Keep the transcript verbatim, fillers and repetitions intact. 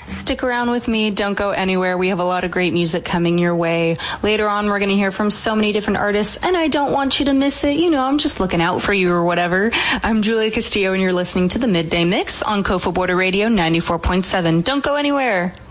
Stick around with me. Don't go anywhere. We have a lot of great music coming your way. Later on, we're going to hear from so many different artists, and I don't want you to miss it. You know, I'm just looking out for you or whatever. I'm Julia Castillo, and you're listening to the Midday Mix on Kofa Border Radio ninety-four point seven. Don't go anywhere.